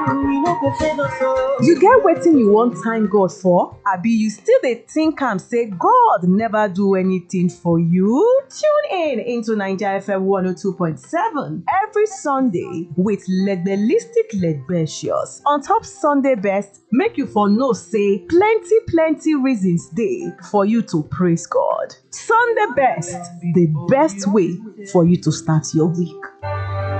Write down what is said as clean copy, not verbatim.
You get wetin you wan thank God for? Abi you still dey think am say God never do anything for you? Tune in into Naija FM 102.7 every Sunday with Legbelistic Legbecious. On top Sunday best, make you for know say plenty reasons dey for you to praise God. Sunday best, the best way for you to start your week.